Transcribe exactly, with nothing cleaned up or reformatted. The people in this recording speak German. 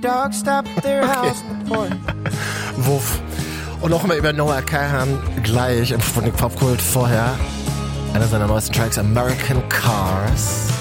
dog stopped their house in the porch. Wuff. Und noch mal über Noah Kahan gleich im Sputnik Popkult vorher. Einer seiner neuesten Tracks, American Cars.